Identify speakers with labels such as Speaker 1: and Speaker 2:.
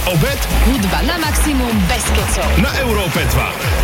Speaker 1: Obed?
Speaker 2: Hudba na maximum bez kecov.
Speaker 1: Na Európe 2.